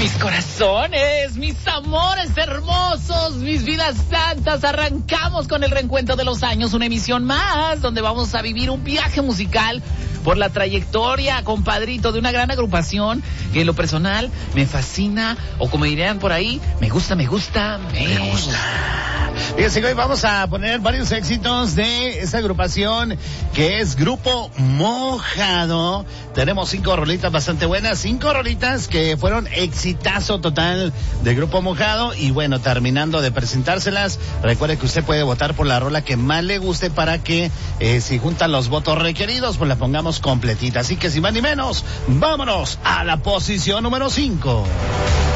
Mis corazones, mis amores hermosos, mis vidas santas, arrancamos con el reencuentro de los años, una emisión más donde vamos a vivir un viaje musical por la trayectoria, compadrito, de una gran agrupación que en lo personal me fascina, o como dirían por ahí, me gusta. Fíjense que hoy vamos a poner varios éxitos de esta agrupación que es Grupo Mojado. Tenemos 5 rolitas bastante buenas, 5 rolitas que fueron exitazo total de Grupo Mojado. Y bueno, terminando de presentárselas, recuerde que usted puede votar por la rola que más le guste para que si juntan los votos requeridos, pues la pongamos completita. Así que sin más ni menos, vámonos a la posición número 5.